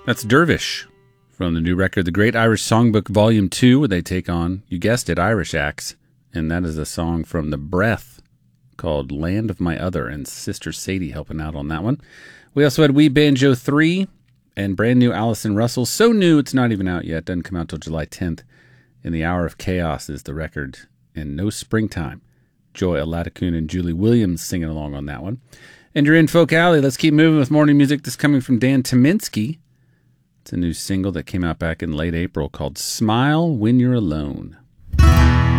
That's Dervish from the new record, The Great Irish Songbook Volume 2, where they take on, you guessed it, Irish acts. And that is a song from The Breath called Land of My Other, and Sister Sadie helping out on that one. We also had Wee Banjo 3 and brand new Allison Russell. So new, it's not even out yet. Doesn't come out till July 10th. In the Hour of Chaos is the record. And No Springtime. Joy Aladakun and Julie Williams singing along on that one. And you're in Folk Alley. Let's keep moving with morning music. This is coming from Dan Tyminski. It's a new single that came out back in late April called Smile When You're Alone.